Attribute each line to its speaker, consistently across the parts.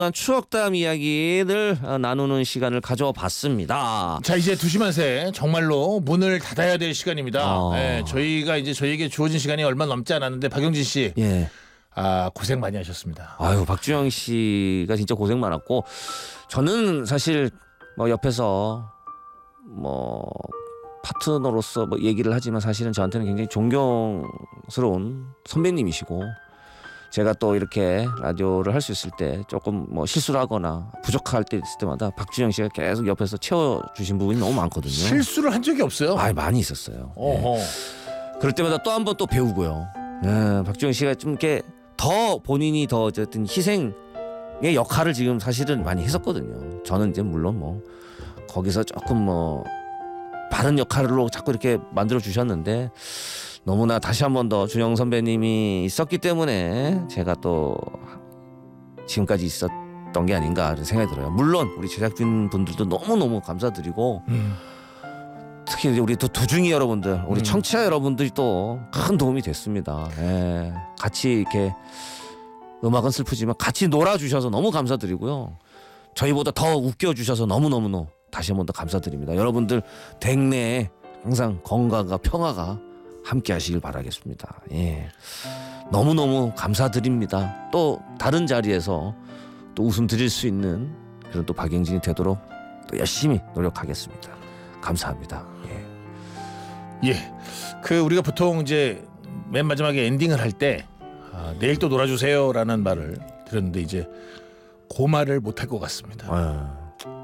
Speaker 1: 추억담 이야기를 나누는 시간을 가져봤습니다.
Speaker 2: 자, 이제 2시만 새 정말로 문을 닫아야 될 시간입니다. 예, 저희가 이제 저희에게 주어진 시간이 얼마 남지 않았는데 박영진 씨,
Speaker 1: 예.
Speaker 2: 고생 많이 하셨습니다.
Speaker 1: 아유, 박주영 씨가 진짜 고생 많았고, 저는 사실 뭐 옆에서 뭐 파트너로서 뭐 얘기를 하지만 사실은 저한테는 굉장히 존경스러운 선배님이시고, 제가 또 이렇게 라디오를 할 수 있을 때 조금 뭐 실수를 하거나 부족할 때 있을 때마다 박주영 씨가 계속 옆에서 채워주신 부분이 너무 많거든요.
Speaker 2: 실수를 한 적이 없어요.
Speaker 1: 많이 있었어요.
Speaker 2: 어허.
Speaker 1: 예. 그럴 때마다 또 한 번 또 배우고요. 예, 박주영 씨가 좀 이렇게 더 본인이 더 어쨌든 희생의 역할을 지금 사실은 많이 했었거든요. 저는 이제 물론 뭐 거기서 조금 뭐 바른 역할로 자꾸 이렇게 만들어 주셨는데, 너무나 다시 한 번 더 준영 선배님이 있었기 때문에 제가 또 지금까지 있었던 게 아닌가 그런 생각이 들어요. 물론 우리 제작진 분들도 너무너무 감사드리고, 특히 우리 또 도중이 여러분들, 우리 청취자 여러분들이 또 큰 도움이 됐습니다. 예, 같이 이렇게 음악은 슬프지만 같이 놀아주셔서 너무 감사드리고요. 저희보다 더 웃겨주셔서 너무너무 다시 한 번 더 감사드립니다. 여러분들 댁내에 항상 건강과 평화가 함께 하시길 바라겠습니다. 예, 너무너무 감사드립니다. 또 다른 자리에서 또 웃음 드릴 수 있는 그런 또 박영진이 되도록 또 열심히 노력하겠습니다. 감사합니다.
Speaker 2: 예, 우리가 보통 이제 맨 마지막에 엔딩을 할 때 내일 또 놀아주세요라는 말을 들었는데, 이제 그 말을 못할 것 같습니다.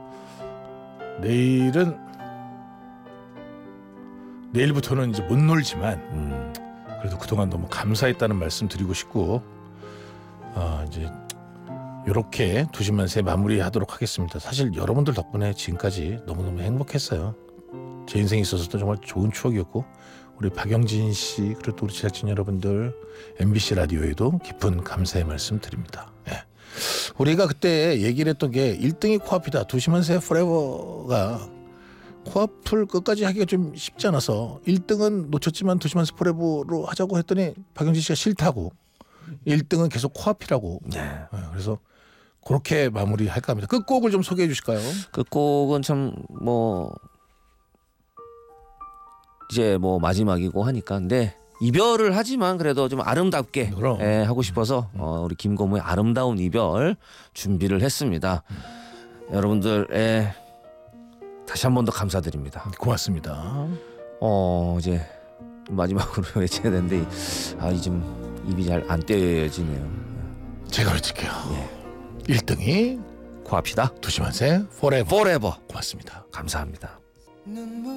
Speaker 2: 내일부터는 이제 못 놀지만 그래도 그동안 너무 감사했다는 말씀 드리고 싶고, 이제 이렇게 2시만 새 마무리하도록 하겠습니다. 사실 여러분들 덕분에 지금까지 너무너무 행복했어요. 제 인생에 있어서도 정말 좋은 추억이었고, 우리 박영진 씨, 그리고 또 우리 제작진 여러분들, MBC 라디오에도 깊은 감사의 말씀 드립니다. 예. 우리가 그때 얘기를 했던 게 1등이 코앞이다. 2시만 새 포레버가 코앞을 끝까지 하기가 좀 쉽지 않아서 1등은 놓쳤지만 2시만 새 포레버로 하자고 했더니 박영진 씨가 싫다고, 1등은 계속 코앞이라고. 그래서 그렇게 마무리할까 합니다. 끝곡을 좀 소개해 주실까요?
Speaker 1: 끝곡은 참 뭐 이제 뭐 마지막이고 하니까, 근데 이별을 하지만 그래도 좀 아름답게 하고 싶어서 우리 김고무의 아름다운 이별 준비를 했습니다. 여러분들 다시 한 번 더 감사드립니다.
Speaker 2: 고맙습니다.
Speaker 1: 이제 마지막으로 외쳐야 되는데 이제 입이 잘 안 떼어지네요.
Speaker 2: 제가 외칠게요. 1등이
Speaker 1: 코앞이다.
Speaker 2: 2시만 새 포레버.
Speaker 1: 포레버.
Speaker 2: 고맙습니다.
Speaker 1: 감사합니다.